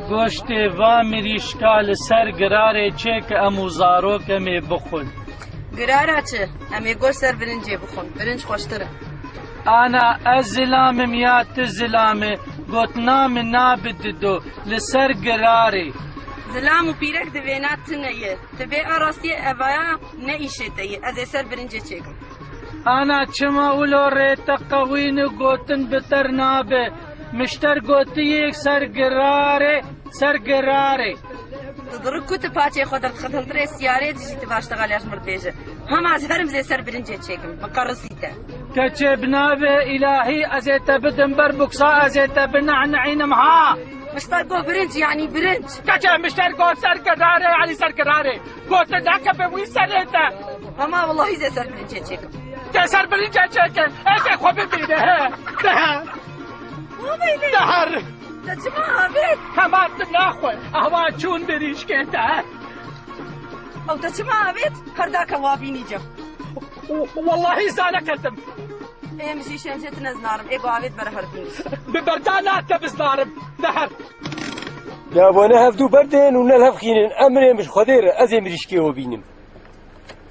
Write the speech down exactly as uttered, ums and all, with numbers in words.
گۆشتێ وا مریشکا لەسەر گرارێ چێ کە ئەموو زارۆکەمێ بخۆن. گرارە چ؟ ئەمێ گۆشت سەر برنجێ بخۆن، برنج خۆشترە. ئانا ئەس زلامم یا ت زلامێ گوتنا من نابددۆ لەسەر گرارێ. زلام و پیرەک دەوێنات تنەیە، تبێ ئاڕاستیە ئەڤایە نەئیشێتەیە، ئەزێ سەر برنجێ چێکم. ئانا چما ئولۆ ڕێتە قەوین و گوتن بتەر نابێ، مشتەر گوتیەک سەر گرارێ سەر گرارێ. دڕک کوتە پاچێ خۆ دەرخەتەنترێ سیارێ دژیتە باشتەغالیاش مردێژە. هەماز هەرم زێ سەر برنجێ چێکم، بەقەڕسیتە. کەچێ بنابێ ئیلاهی ئەزێتە بدم بەر بوکسا ئەزێتە بنەعنەعینم ها. مشتەر گۆ برنج یعنی برنج. کەچێ مشتەر گۆ سەر گرارێ یعنی سەر گرارێ. گۆتە داکە بە وی سەرێتە. هەما وەڵاهی زێ سەر برنجێ چێکم. تێ سەر برنجێ چێکن، ئێکێ خۆ ببینێ هێ. دەهە. دەهەر. دەچما ئاوێت. هەمان ناخۆی، ئەوا چوون بریشکێتە. ئەو دەچما ئاوێت، هەرداکە وابینی جەم. واللهی زانەکەتم. ئێمژی شێنجێت نەزنارم، ئێگۆ ئاوێت بەرە هەربینی. ببەردا ناتە بزنارم، دەهەر. جابۆنە هەفتوو بەردێن و نەل هەفخینن ئەمرێ مش خۆدێرە ئەزێ مریشکێوە بینم.